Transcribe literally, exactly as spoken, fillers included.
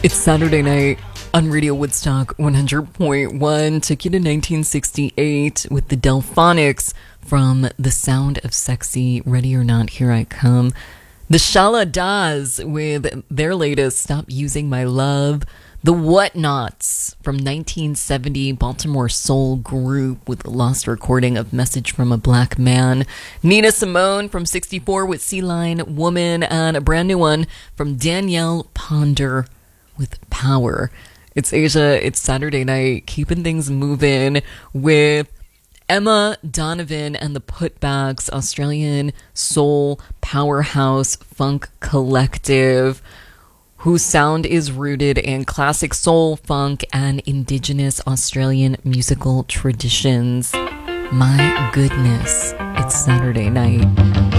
It's Saturday night on Radio Woodstock one hundred point one. Took you to nineteen sixty-eight with the Delphonics from The Sound of Sexy. Ready or Not, Here I Come. The Shala Das with their latest Stop Using My Love. The Whatnots from nineteen seventy, Baltimore soul group with a lost recording of Message from a Black Man. Nina Simone from sixty-four with Sea Lion Woman, and a brand new one from Danielle Ponder with Power. It's Asia, it's Saturday night, keeping things moving with Emma Donovan and the Putbacks, Australian soul powerhouse funk collective, whose sound is rooted in classic soul, funk, and indigenous Australian musical traditions. My goodness, it's Saturday night.